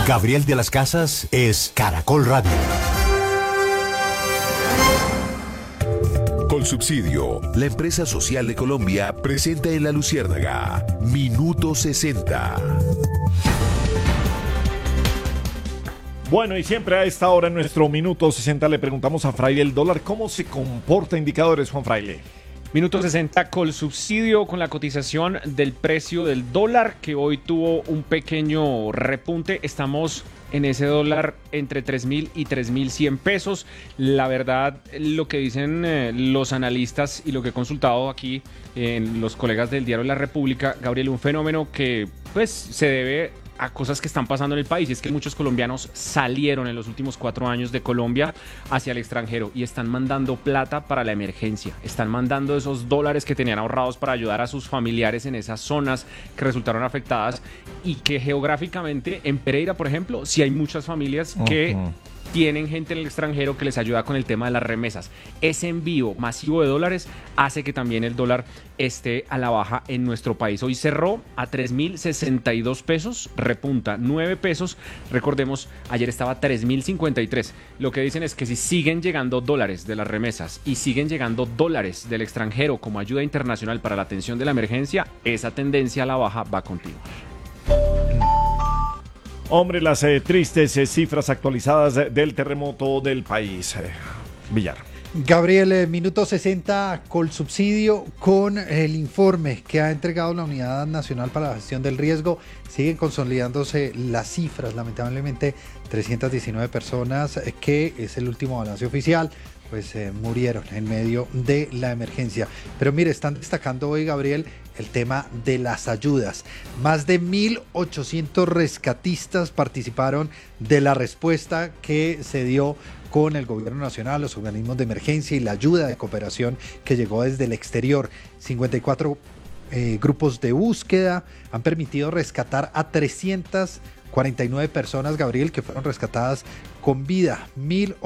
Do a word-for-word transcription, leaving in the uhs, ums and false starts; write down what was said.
Gabriel de las Casas es Caracol Radio. Colsubsidio, la empresa social de Colombia, presenta en La Luciérnaga Minuto sesenta. Bueno, y siempre a esta hora en nuestro Minuto sesenta le preguntamos a Fraile el dólar, ¿cómo se comporta? Indicadores, Juan Fraile. Minuto sesenta, Colsubsidio, con la cotización del precio del dólar, que hoy tuvo un pequeño repunte. Estamos en ese dólar entre tres mil y tres mil cien pesos. La verdad, lo que dicen eh, los analistas y lo que he consultado aquí en los colegas del diario La República, Gabriel, un fenómeno que pues se debe a cosas que están pasando en el país. Y es que muchos colombianos salieron en los últimos cuatro años de Colombia hacia el extranjero y están mandando plata para la emergencia. Están mandando esos dólares que tenían ahorrados para ayudar a sus familiares en esas zonas que resultaron afectadas, y que geográficamente en Pereira, por ejemplo, sí hay muchas familias que uh-huh. tienen gente en el extranjero que les ayuda con el tema de las remesas. Ese envío masivo de dólares hace que también el dólar esté a la baja en nuestro país. Hoy cerró a tres mil sesenta y dos pesos, repunta nueve pesos. Recordemos, ayer estaba a tres mil cincuenta y tres. Lo que dicen es que si siguen llegando dólares de las remesas y siguen llegando dólares del extranjero como ayuda internacional para la atención de la emergencia, esa tendencia a la baja va a continuar. Hombre, las eh, tristes eh, cifras actualizadas de, del terremoto del país. Eh, Villar. Gabriel, eh, minuto sesenta, Colsubsidio, con el informe que ha entregado la Unidad Nacional para la Gestión del Riesgo. Siguen consolidándose las cifras, lamentablemente trescientas diecinueve personas, eh, que es el último balance oficial, pues eh, murieron en medio de la emergencia. Pero mire, están destacando hoy, Gabriel, el tema de las ayudas. Más de mil ochocientos rescatistas participaron de la respuesta que se dio con el gobierno nacional, los organismos de emergencia y la ayuda de cooperación que llegó desde el exterior. cincuenta y cuatro eh, grupos de búsqueda han permitido rescatar a trescientas cuarenta y nueve personas, Gabriel, que fueron rescatadas con vida. mil